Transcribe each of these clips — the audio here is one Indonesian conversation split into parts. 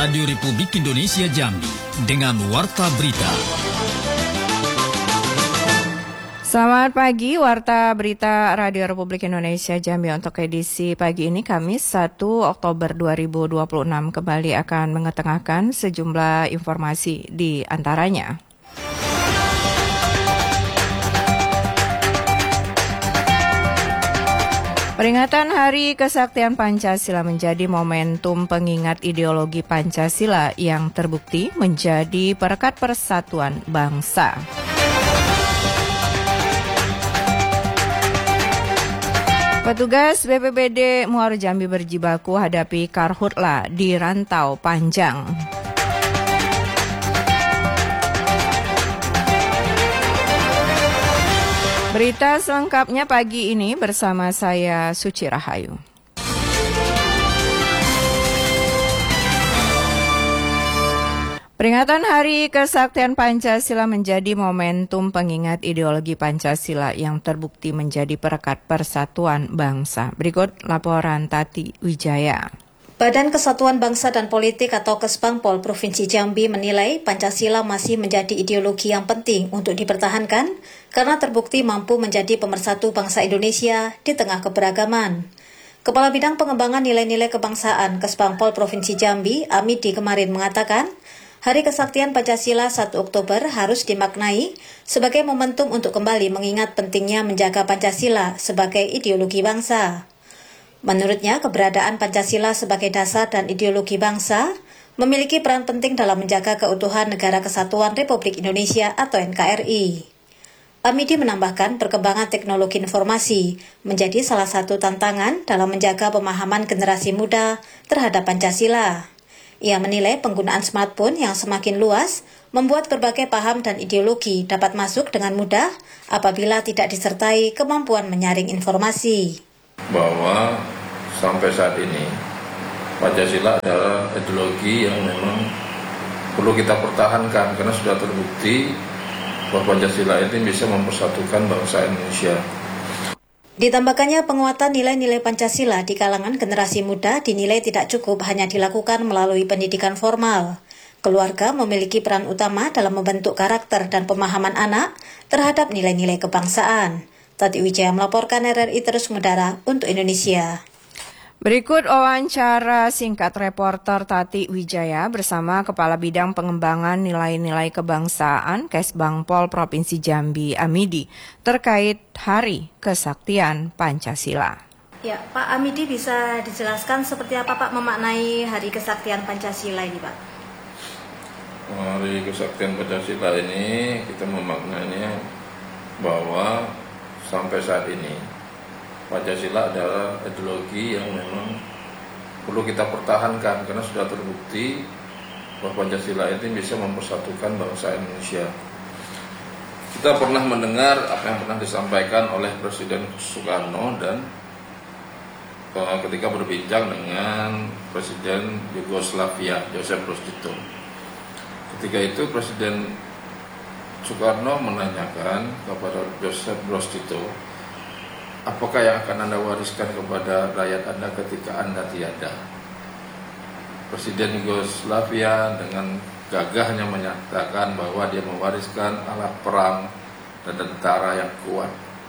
Radio Republik Indonesia Jambi dengan Warta Berita. Selamat pagi, Warta Berita Radio Republik Indonesia Jambi untuk edisi pagi ini Kamis 1 Oktober 2026 kembali akan mengetengahkan sejumlah informasi di antaranya. Peringatan Hari Kesaktian Pancasila menjadi momentum pengingat ideologi Pancasila yang terbukti menjadi perekat persatuan bangsa. Petugas BPBD Muaro Jambi berjibaku hadapi karhutla di rantau panjang. Berita selengkapnya pagi ini bersama saya Suci Rahayu. Peringatan Hari Kesaktian Pancasila menjadi momentum pengingat ideologi Pancasila yang terbukti menjadi perekat persatuan bangsa. Berikut laporan Tati Wijaya. Badan Kesatuan Bangsa dan Politik atau Kesbangpol Provinsi Jambi menilai Pancasila masih menjadi ideologi yang penting untuk dipertahankan karena terbukti mampu menjadi pemersatu bangsa Indonesia di tengah keberagaman. Kepala Bidang Pengembangan Nilai-Nilai Kebangsaan Kesbangpol Provinsi Jambi, Amidi kemarin mengatakan, Hari Kesaktian Pancasila 1 Oktober harus dimaknai sebagai momentum untuk kembali mengingat pentingnya menjaga Pancasila sebagai ideologi bangsa. Menurutnya, keberadaan Pancasila sebagai dasar dan ideologi bangsa memiliki peran penting dalam menjaga keutuhan Negara Kesatuan Republik Indonesia atau NKRI. Amidi menambahkan perkembangan teknologi informasi menjadi salah satu tantangan dalam menjaga pemahaman generasi muda terhadap Pancasila. Ia menilai penggunaan smartphone yang semakin luas membuat berbagai paham dan ideologi dapat masuk dengan mudah apabila tidak disertai kemampuan menyaring informasi. Bahwa sampai saat ini Pancasila adalah ideologi yang memang perlu kita pertahankan karena sudah terbukti bahwa Pancasila ini bisa mempersatukan bangsa Indonesia. Ditambahkannya penguatan nilai-nilai Pancasila di kalangan generasi muda dinilai tidak cukup hanya dilakukan melalui pendidikan formal. Keluarga memiliki peran utama dalam membentuk karakter dan pemahaman anak terhadap nilai-nilai kebangsaan. Tati Wijaya melaporkan RRI terus mengudara untuk Indonesia. Berikut wawancara singkat reporter Tati Wijaya bersama Kepala Bidang Pengembangan Nilai-Nilai Kebangsaan Kesbangpol Provinsi Jambi Amidi terkait Hari Kesaktian Pancasila. Ya, Pak Amidi bisa dijelaskan seperti apa Pak memaknai Hari Kesaktian Pancasila ini Pak? Hari Kesaktian Pancasila ini kita memaknainya bahwa sampai saat ini Pancasila adalah ideologi yang memang perlu kita pertahankan karena sudah terbukti bahwa Pancasila ini bisa mempersatukan bangsa Indonesia. Kita pernah mendengar apa yang pernah disampaikan oleh Presiden Soekarno dan ketika berbincang dengan Presiden Yugoslavia Josip Broz Tito. Ketika itu Presiden Soekarno menanyakan kepada Josip Broz Tito, apakah yang akan Anda wariskan kepada rakyat Anda ketika Anda tiada? Presiden Yugoslavia dengan gagahnya menyatakan bahwa dia mewariskan alat perang dan tentara yang kuat.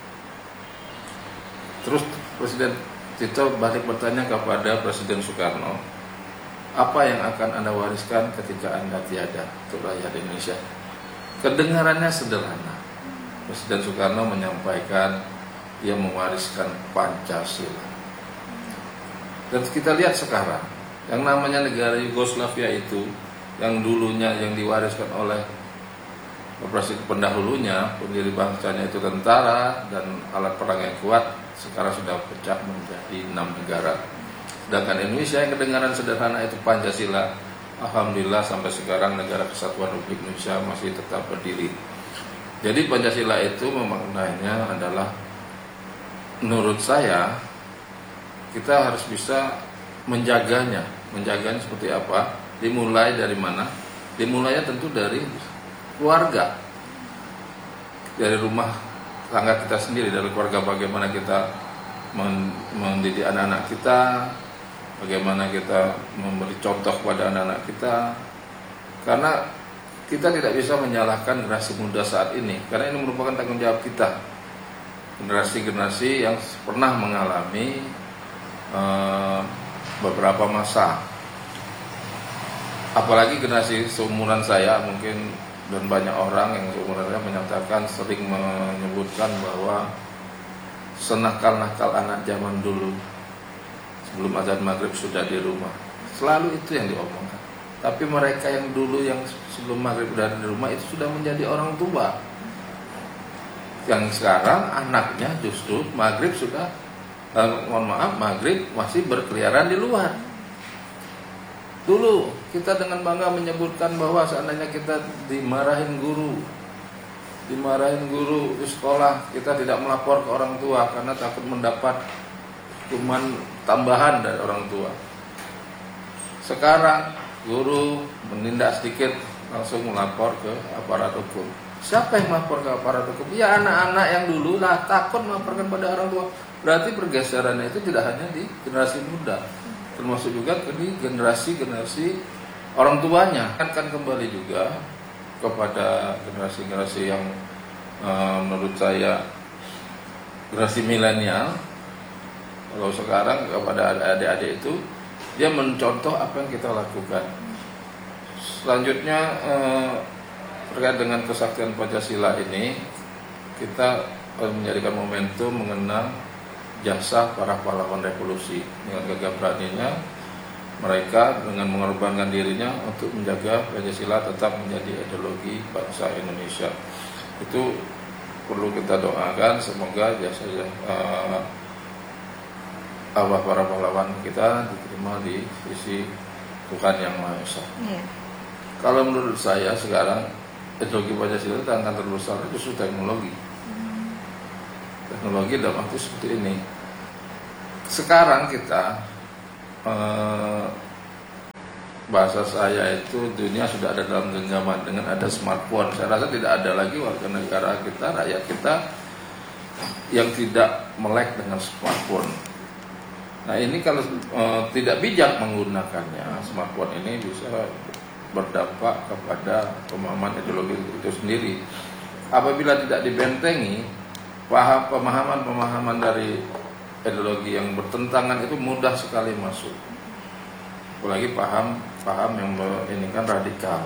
Terus Presiden Tito balik bertanya kepada Presiden Soekarno, apa yang akan Anda wariskan ketika Anda tiada untuk rakyat Indonesia? Kedengarannya sederhana. Presiden Soekarno menyampaikan ia mewariskan Pancasila. Dan kita lihat sekarang, yang namanya negara Yugoslavia itu, yang dulunya yang diwariskan oleh presiden pendahulunya, pendiri bangsanya itu tentara dan alat perang yang kuat, sekarang sudah pecah menjadi 6 negara. Sedangkan Indonesia yang kedengaran sederhana itu Pancasila, alhamdulillah sampai sekarang negara Kesatuan Republik Indonesia masih tetap berdiri. Jadi Pancasila itu memaknainya adalah, menurut saya, kita harus bisa menjaganya. Menjaganya seperti apa? Dimulai dari mana? Dimulainya tentu dari keluarga, dari rumah tangga kita sendiri, dari keluarga bagaimana kita mendidik anak-anak kita, bagaimana kita memberi contoh kepada anak-anak kita, karena kita tidak bisa menyalahkan generasi muda saat ini, karena ini merupakan tanggung jawab kita, generasi-generasi yang pernah mengalami beberapa masa, apalagi generasi seumuran saya mungkin, dan banyak orang yang seumuran saya menyatakan, sering menyebutkan bahwa senakal-nakal anak zaman dulu sebelum azan maghrib sudah di rumah, selalu itu yang diomongkan. Tapi mereka yang dulu yang sebelum maghrib sudah di rumah itu sudah menjadi orang tua. Yang sekarang anaknya justru maghrib sudah, maghrib masih berkeliaran di luar. Dulu kita dengan bangga menyebutkan bahwa seandainya kita dimarahin guru di sekolah, kita tidak melapor ke orang tua karena takut mendapat hukuman tambahan dari orang tua. Sekarang guru menindak sedikit langsung melapor ke aparat hukum. Siapa yang melapor ke aparat hukum? Ya anak-anak yang dulu lah takut melaporkan pada orang tua. Berarti pergeserannya itu tidak hanya di generasi muda, termasuk juga di generasi orang tuanya. Kan kembali juga kepada generasi-generasi yang menurut saya generasi milenial. Kalau sekarang kepada adik-adik itu, dia mencontoh apa yang kita lakukan. Selanjutnya terkait dengan kesaktian Pancasila ini, kita menjadikan momentum mengenang jasa para pahlawan revolusi. Dengan gagah beraninya mereka dengan mengorbankan dirinya untuk menjaga Pancasila tetap menjadi ideologi bangsa Indonesia. Itu perlu kita doakan, semoga jasa para pahlawan kita diterima di sisi Tuhan Yang Maha Esa. Kalau menurut saya sekarang ideologi Pancasila tantangan terbesar itu justru teknologi. Teknologi dalam arti seperti ini. Sekarang kita bahasa saya itu dunia sudah ada dalam genggaman dengan ada smartphone. Saya rasa tidak ada lagi warga negara kita, rakyat kita yang tidak melek dengan smartphone. Nah ini kalau tidak bijak menggunakannya, smartphone ini bisa berdampak kepada pemahaman ideologi itu sendiri. Apabila tidak dibentengi, pemahaman dari ideologi yang bertentangan itu mudah sekali masuk. Apalagi paham yang ini kan radikal.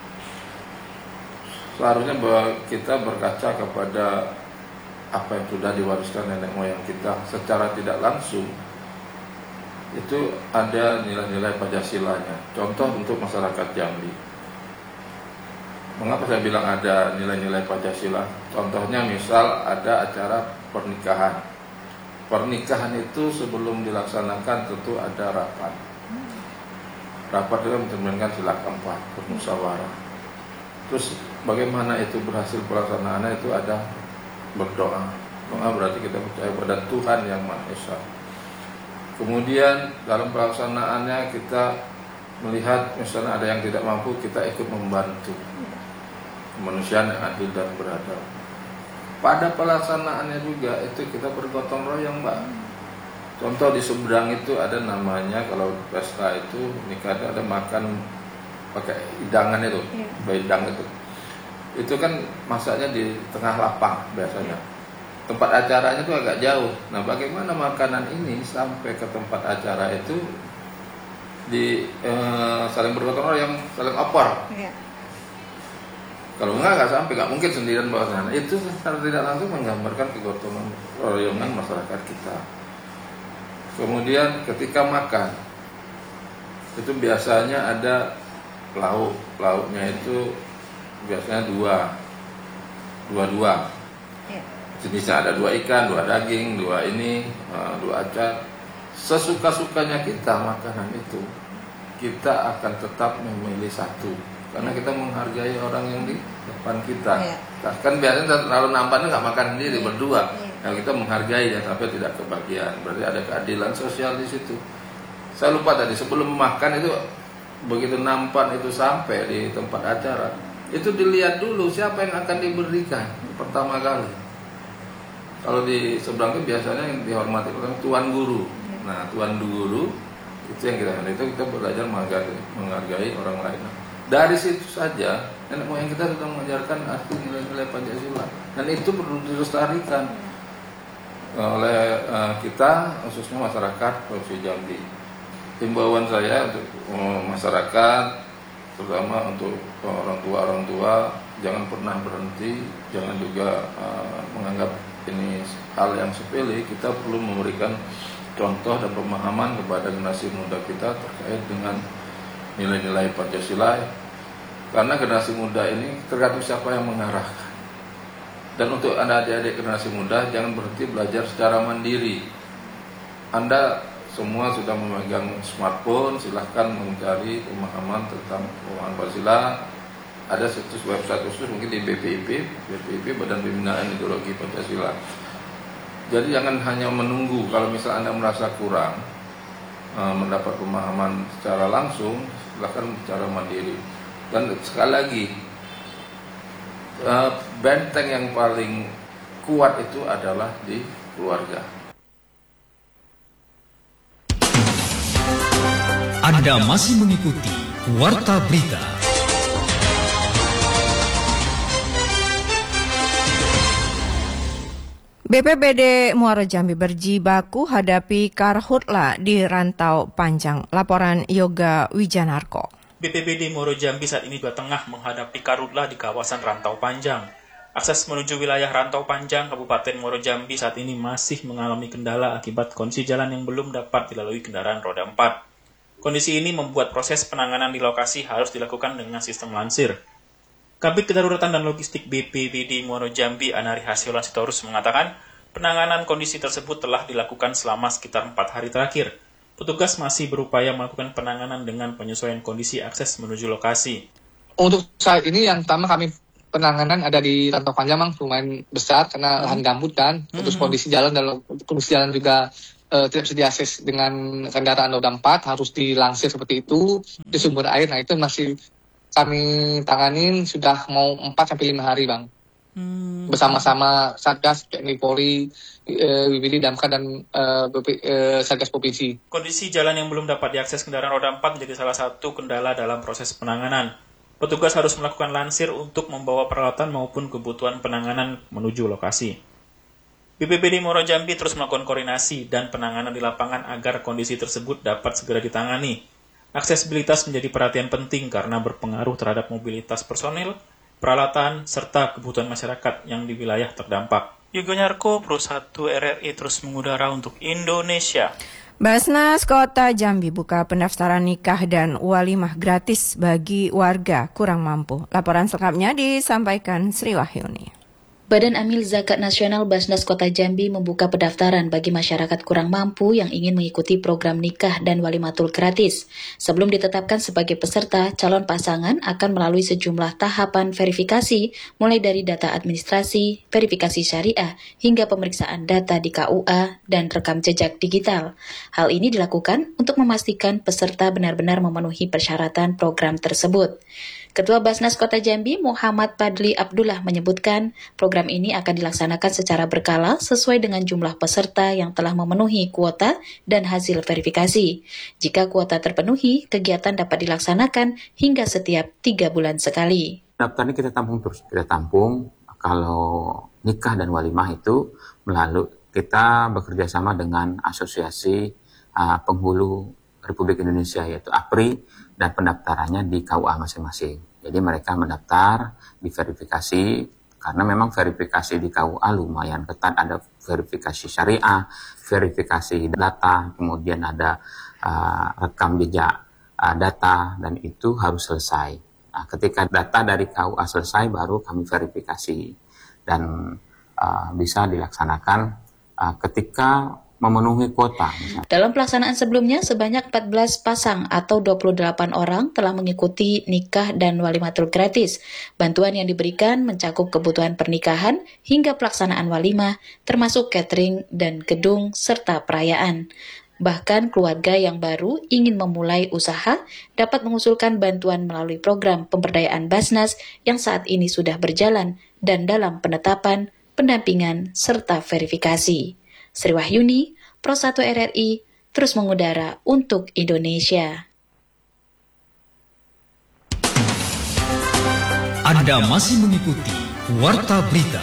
Seharusnya kita berkaca kepada apa yang sudah diwariskan nenek moyang kita secara tidak langsung. Itu ada nilai-nilai Pancasilanya. Contoh untuk masyarakat Jambi. Mengapa saya bilang ada nilai-nilai Pancasila? Contohnya misal ada acara pernikahan. Pernikahan itu sebelum dilaksanakan tentu ada rapat. Rapat itu mencerminkan sila keempat, bermusyawarah. Terus bagaimana itu berhasil pelaksanaannya, itu ada berdoa. Doa berarti kita percaya pada Tuhan Yang Maha Esa. Kemudian dalam pelaksanaannya kita melihat misalnya ada yang tidak mampu, kita ikut membantu. Kemanusiaan yang adil dan beradab. Pada pelaksanaannya juga itu kita bergotong royong, Mbak. Contoh di seberang itu ada namanya, kalau pesta itu nikah ada makan pakai hidangan itu, hidang itu. Itu kan masaknya di tengah lapang biasanya. Tempat acaranya itu agak jauh. Nah, bagaimana makanan ini sampai ke tempat acara itu di saling bergotong royong, saling opor. Kalau nggak sampai, nggak mungkin sendirian bawa sana. Itu secara tidak langsung menggambarkan kegotongan royongan masyarakat kita. Kemudian ketika makan, itu biasanya ada lauknya itu biasanya dua. Jenisnya ada 2 ikan, 2 daging, 2 ini, 2 acar. Sesuka-sukanya kita makanan itu, kita akan tetap memilih satu. Karena kita menghargai orang yang di depan kita. Kan biasanya terlalu nampaknya nggak makan sendiri berdua. Nah, kita menghargai ya sampai tidak kebagian. Berarti ada keadilan sosial di situ. Saya lupa tadi sebelum makan itu, begitu nampan itu sampai di tempat acara, itu dilihat dulu siapa yang akan diberikan pertama kali. Kalau di seberang itu biasanya yang dihormati tuan guru. Nah, tuan guru Itu yang kita belajar menghargai orang lain. Dari situ saja nenek moyang kita sudah mengajarkan arti nilai-nilai Pancasila, dan itu perlu dilestarikan oleh kita, khususnya masyarakat Provinsi Jambi. Himbauan saya untuk masyarakat, terutama untuk orang tua, jangan pernah berhenti, jangan juga menganggap ini hal yang sepele. Kita perlu memberikan contoh dan pemahaman kepada generasi muda kita terkait dengan nilai-nilai Pancasila, karena generasi muda ini tergantung siapa yang mengarahkan. Dan untuk Anda adik-adik generasi muda, jangan berhenti belajar secara mandiri. Anda semua sudah memegang smartphone, silahkan mencari pemahaman tentang pemahaman Pancasila. Ada situs website khusus mungkin di BPIP, Badan Pembinaan Ideologi Pancasila. Jadi jangan hanya menunggu kalau misalnya Anda merasa kurang mendapat pemahaman secara langsung, silahkan secara mandiri. Dan sekali lagi, benteng yang paling kuat itu adalah di keluarga. Anda masih mengikuti Warta Berita. BPBD Muaro Jambi berjibaku hadapi karhutla di rantau panjang. Laporan Yoga Wijanarko. BPBD Muaro Jambi saat ini juga tengah menghadapi karhutla di kawasan rantau panjang. Akses menuju wilayah rantau panjang Kabupaten Muaro Jambi saat ini masih mengalami kendala akibat kondisi jalan yang belum dapat dilalui kendaraan roda 4. Kondisi ini membuat proses penanganan di lokasi harus dilakukan dengan sistem lansir. Kabid Kedaruratan dan Logistik BPBD Muaro Jambi, Anari Hasiolan Sitorus mengatakan, penanganan kondisi tersebut telah dilakukan selama sekitar 4 hari terakhir. Petugas masih berupaya melakukan penanganan dengan penyesuaian kondisi akses menuju lokasi. Untuk saat ini yang pertama kami penanganan ada di rantau panjang lumayan besar karena lahan gambut kan. Terus kondisi jalan juga tidak bisa diakses dengan kendaraan roda 4, harus dilansir seperti itu di sumber air. Nah itu masih kami tanganin sudah mau 4-5 hari Bang. Bersama-sama Satgas, TNI Polri, BPD Damkar dan Satgas Provinsi. Kondisi jalan yang belum dapat diakses kendaraan roda 4 menjadi salah satu kendala dalam proses penanganan. Petugas harus melakukan lansir untuk membawa peralatan maupun kebutuhan penanganan menuju lokasi. BPBD Muaro Jambi terus melakukan koordinasi dan penanganan di lapangan agar kondisi tersebut dapat segera ditangani. Aksesibilitas menjadi perhatian penting karena berpengaruh terhadap mobilitas personil, peralatan, serta kebutuhan masyarakat yang di wilayah terdampak. Yoga Nyarko, Pro 1 RRI terus mengudara untuk Indonesia. Basnas Kota Jambi buka pendaftaran nikah dan walimah gratis bagi warga kurang mampu. Laporan selengkapnya disampaikan Sri Wahyuni. Badan Amil Zakat Nasional Basnas Kota Jambi membuka pendaftaran bagi masyarakat kurang mampu yang ingin mengikuti program nikah dan walimatul gratis. Sebelum ditetapkan sebagai peserta, calon pasangan akan melalui sejumlah tahapan verifikasi, mulai dari data administrasi, verifikasi syariah, hingga pemeriksaan data di KUA dan rekam jejak digital. Hal ini dilakukan untuk memastikan peserta benar-benar memenuhi persyaratan program tersebut. Ketua Basnas Kota Jambi, Muhammad Padli Abdullah menyebutkan, program ini akan dilaksanakan secara berkala sesuai dengan jumlah peserta yang telah memenuhi kuota dan hasil verifikasi. Jika kuota terpenuhi, kegiatan dapat dilaksanakan hingga setiap 3 bulan sekali. Daftarnya kita tampung terus, kalau nikah dan walimah itu melalui kita bekerja sama dengan Asosiasi Penghulu Republik Indonesia yaitu APRI, dan pendaftarannya di KUA masing-masing. Jadi mereka mendaftar, diverifikasi, karena memang verifikasi di KUA lumayan ketat, ada verifikasi syariah, verifikasi data, kemudian ada rekam jejak data, dan itu harus selesai. Nah, ketika data dari KUA selesai, baru kami verifikasi, dan bisa dilaksanakan ketika memenuhi kuota. Dalam pelaksanaan sebelumnya, sebanyak 14 pasang atau 28 orang telah mengikuti nikah dan walimatul gratis. Bantuan yang diberikan mencakup kebutuhan pernikahan hingga pelaksanaan walimah, termasuk catering dan gedung serta perayaan. Bahkan keluarga yang baru ingin memulai usaha dapat mengusulkan bantuan melalui program pemberdayaan Basnas yang saat ini sudah berjalan dan dalam penetapan, pendampingan, serta verifikasi. Sri Wahyuni, Pro 1 RRI, terus mengudara untuk Indonesia. Anda masih mengikuti Warta Berita.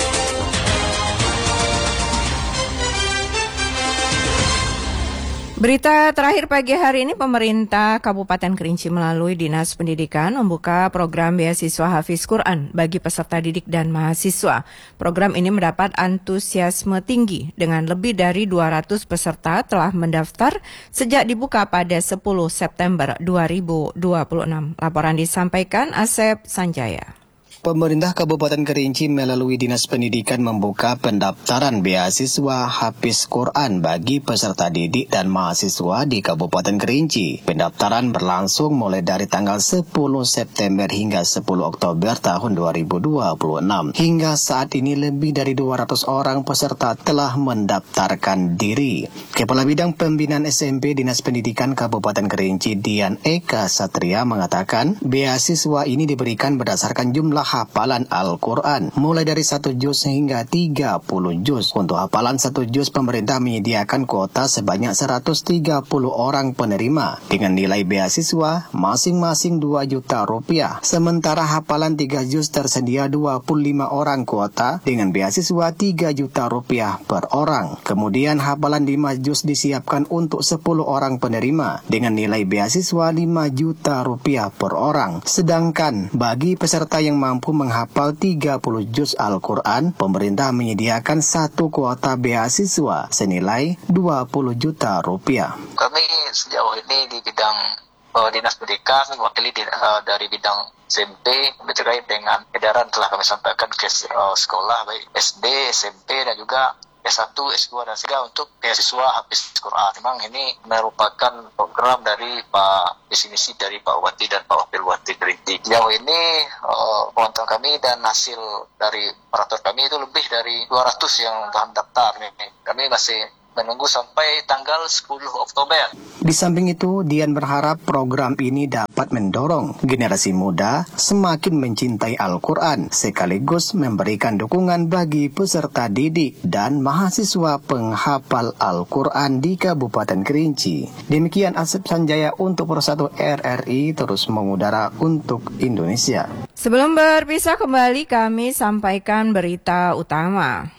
Berita terakhir pagi hari ini, pemerintah Kabupaten Kerinci melalui Dinas Pendidikan membuka program beasiswa Hafiz Quran bagi peserta didik dan mahasiswa. Program ini mendapat antusiasme tinggi dengan lebih dari 200 peserta telah mendaftar sejak dibuka pada 10 September 2026. Laporan disampaikan Asep Sanjaya. Pemerintah Kabupaten Kerinci melalui Dinas Pendidikan membuka pendaftaran beasiswa Hafiz Quran bagi peserta didik dan mahasiswa di Kabupaten Kerinci. Pendaftaran berlangsung mulai dari tanggal 10 September hingga 10 Oktober tahun 2026. Hingga saat ini lebih dari 200 orang peserta telah mendaftarkan diri. Kepala Bidang Pembinaan SMP Dinas Pendidikan Kabupaten Kerinci, Dian Eka Satria, mengatakan beasiswa ini diberikan berdasarkan jumlah hafalan Al-Quran mulai dari 1 juz hingga 30 juz. Untuk hafalan 1 juz, pemerintah menyediakan kuota sebanyak 130 orang penerima dengan nilai beasiswa masing-masing 2 juta rupiah. Sementara hafalan 3 juz tersedia 25 orang kuota dengan beasiswa 3 juta rupiah per orang. Kemudian hafalan 5 juz disiapkan untuk 10 orang penerima dengan nilai beasiswa 5 juta rupiah per orang. Sedangkan bagi peserta yang mampu menghafal 30 juz Al-Quran, pemerintah menyediakan 1 kuota beasiswa senilai 20 juta rupiah. Kami sejauh ini di bidang Dinas Pendidikan, mewakili dari bidang SMP, terkait dengan edaran telah kami sampaikan ke sekolah, baik SD, SMP, dan juga S1, S2, dan S3 untuk beasiswa Hafiz Quran. Memang ini merupakan program dari Pak Desinisi dari Pak Bupati dan Pak Wakil Bupati Kerinci. Sejauh ini pemantauan kami dan hasil dari operator kami itu lebih dari 200 yang telah daftar. Kami masih menunggu sampai tanggal 10 Oktober. Di samping itu, Dian berharap program ini dapat mendorong generasi muda semakin mencintai Al-Quran, sekaligus memberikan dukungan bagi peserta didik dan mahasiswa penghafal Al-Quran di Kabupaten Kerinci. Demikian Asep Sanjaya untuk Persatu RRI, terus mengudara untuk Indonesia. Sebelum berpisah kembali, kami sampaikan berita utama.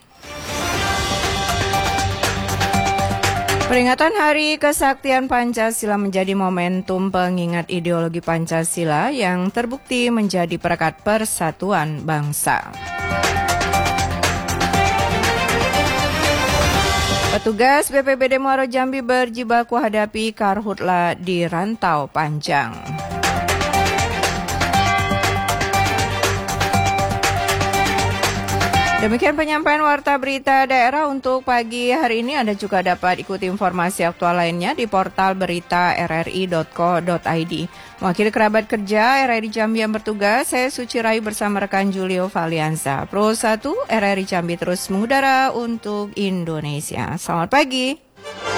Peringatan Hari Kesaktian Pancasila menjadi momentum pengingat ideologi Pancasila yang terbukti menjadi perekat persatuan bangsa. Petugas BPBD Muaro Jambi berjibaku hadapi karhutla di Rantau Panjang. Demikian penyampaian Warta Berita Daerah untuk pagi hari ini. Anda juga dapat ikuti informasi aktual lainnya di portal berita rri.co.id. Mewakili kerabat kerja RRI Jambi yang bertugas, saya Suci Rayu bersama rekan Julio Valianza. Pro 1 RRI Jambi terus mengudara untuk Indonesia. Selamat pagi.